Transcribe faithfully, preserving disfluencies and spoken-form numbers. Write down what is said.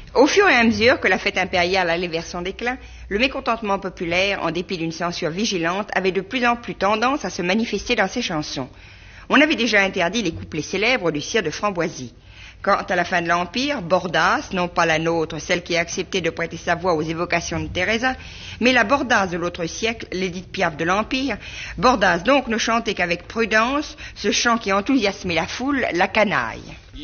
Au fur et à mesure que la fête impériale allait vers son déclin, le mécontentement populaire, en dépit d'une censure vigilante, avait de plus en plus tendance à se manifester dans ses chansons. On avait déjà interdit les couplets célèbres du sire de Framboisie. Quant à la fin de l'Empire, Bordas, non pas la nôtre, celle qui a accepté de prêter sa voix aux évocations de Teresa, mais la Bordas de l'autre siècle, l'Édith Piaf de l'Empire, Bordas donc ne chantait qu'avec prudence ce chant qui enthousiasmait la foule, la canaille.